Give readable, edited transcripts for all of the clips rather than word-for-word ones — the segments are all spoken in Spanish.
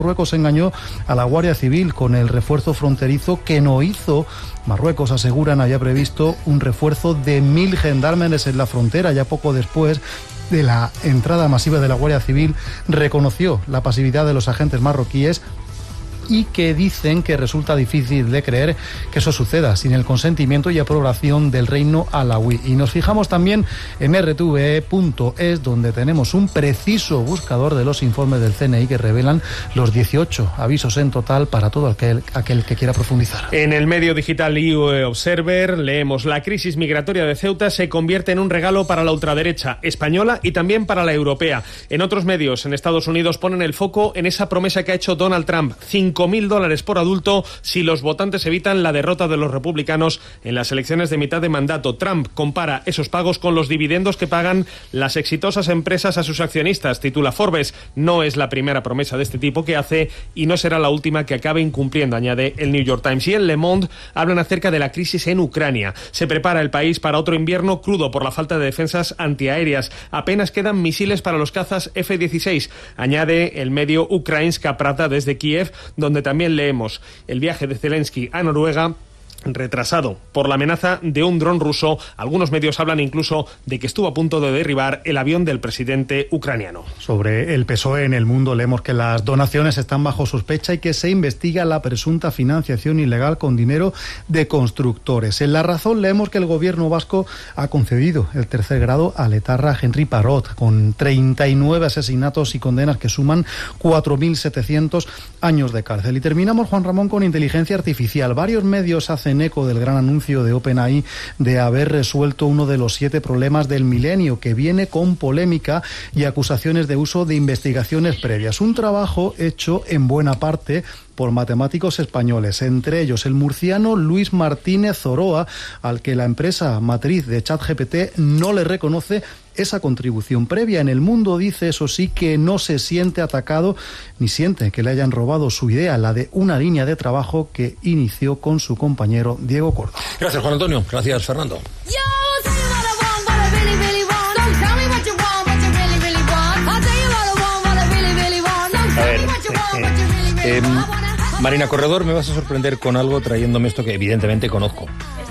Marruecos engañó a la Guardia Civil con el refuerzo fronterizo que no hizo. Marruecos, aseguran, había previsto un refuerzo de 1.000 gendarmes en la frontera. Ya poco después de la entrada masiva de la Guardia Civil, reconoció la pasividad de los agentes marroquíes y que dicen que resulta difícil de creer que eso suceda sin el consentimiento y aprobación del reino alauí. Y nos fijamos también en rtve.es, donde tenemos un preciso buscador de los informes del CNI que revelan los 18 avisos en total para todo aquel que quiera profundizar. En el medio digital EU Observer leemos: la crisis migratoria de Ceuta se convierte en un regalo para la ultraderecha española y también para la europea. En otros medios, en Estados Unidos, ponen el foco en esa promesa que ha hecho Donald Trump: $5.000 por adulto si los votantes evitan la derrota de los republicanos en las elecciones de mitad de mandato. Trump compara esos pagos con los dividendos que pagan las exitosas empresas a sus accionistas. Titula Forbes: no es la primera promesa de este tipo que hace y no será la última que acabe incumpliendo, añade el New York Times. Y en Le Monde hablan acerca de la crisis en Ucrania. Se prepara el país para otro invierno crudo por la falta de defensas antiaéreas. Apenas quedan misiles para los cazas F-16, añade el medio Ukrainska Pravda desde Kiev, donde también leemos: el viaje de Zelensky a Noruega retrasado por la amenaza de un dron ruso. Algunos medios hablan incluso de que estuvo a punto de derribar el avión del presidente ucraniano. Sobre el PSOE en El Mundo leemos que las donaciones están bajo sospecha y que se investiga la presunta financiación ilegal con dinero de constructores. En La Razón leemos que el gobierno vasco ha concedido el tercer grado al etarra Henry Parot, con 39 asesinatos y condenas que suman 4.700 años de cárcel. Y terminamos, Juan Ramón, con inteligencia artificial. Varios medios hacen eco del gran anuncio de OpenAI de haber resuelto uno de los 7 problemas del milenio, que viene con polémica y acusaciones de uso de investigaciones previas. Un trabajo hecho en buena parte por matemáticos españoles, entre ellos el murciano Luis Martínez Oroa, al que la empresa matriz de ChatGPT no le reconoce esa contribución previa. En El Mundo dice, eso sí, que no se siente atacado ni siente que le hayan robado su idea, la de una línea de trabajo que inició con su compañero Diego Córdoba. Gracias, Juan Antonio. Gracias, Fernando. A ver, Marina Corredor, me vas a sorprender con algo trayéndome esto que evidentemente conozco.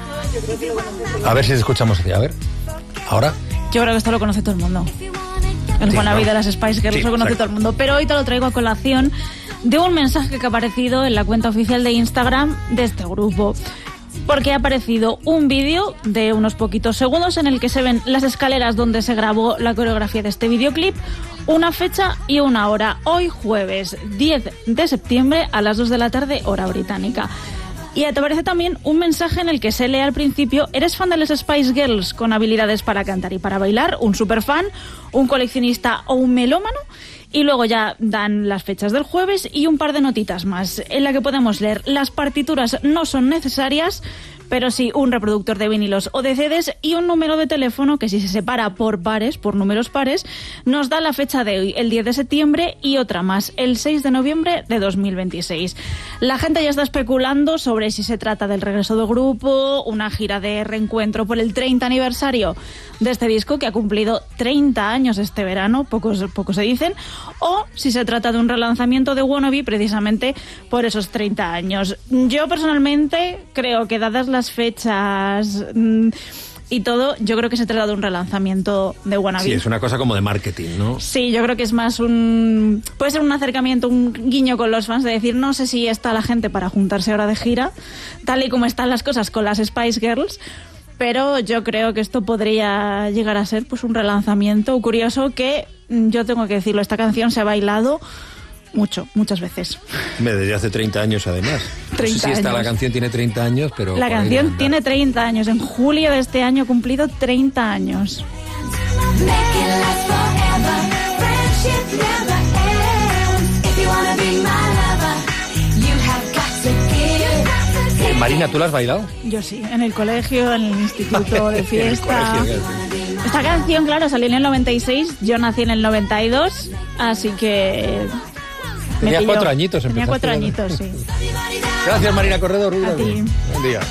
A ver si escuchamos aquí, a ver. ¿Ahora? Yo creo que esto lo conoce todo el mundo. El Juanaví de las Spice Girls lo conoce todo el mundo. Pero hoy te lo traigo a colación de un mensaje que ha aparecido en la cuenta oficial de Instagram de este grupo. Porque ha aparecido un vídeo de unos poquitos segundos en el que se ven las escaleras donde se grabó la coreografía de este videoclip, una fecha y una hora. Hoy jueves 10 de septiembre a las 2 de la tarde, hora británica. Y te aparece también un mensaje en el que se lee al principio: ¿eres fan de las Spice Girls con habilidades para cantar y para bailar? ¿Un superfan? ¿Un coleccionista o un melómano? Y luego ya dan las fechas del jueves y un par de notitas más, en la que podemos leer: las partituras no son necesarias, pero sí un reproductor de vinilos o de CDs y un número de teléfono que, si se separa por pares, por números pares, nos da la fecha de hoy, el 10 de septiembre, y otra más, el 6 de noviembre de 2026. La gente ya está especulando sobre si se trata del regreso del grupo, una gira de reencuentro por el 30 aniversario de este disco, que ha cumplido 30 años este verano, pocos se dicen, o si se trata de un relanzamiento de Wannabe precisamente por esos 30 años. Yo personalmente creo que, dadas las fechas y todo, yo creo que se trata de un relanzamiento de Wannabe. Sí, es una cosa como de marketing, ¿no? Sí, yo creo que es más puede ser un acercamiento, un guiño con los fans, de decir, no sé si está la gente para juntarse ahora de gira, tal y como están las cosas con las Spice Girls, pero yo creo que esto podría llegar a ser pues un relanzamiento curioso que, yo tengo que decirlo, esta canción se ha bailado muchas veces. Desde hace 30 años, además. 30 no sé si años. La canción tiene 30 años, pero... La canción tiene 30 años. En julio de este año ha cumplido 30 años. Marina, ¿tú la has bailado? Yo sí, en el colegio, en el instituto, de fiesta. Esta canción, claro, salió en el 96, yo nací en el 92, así que... Tenía 4 añitos. Tenía 4 añitos, sí. Gracias, Marina Corredor. A ti. Buen día.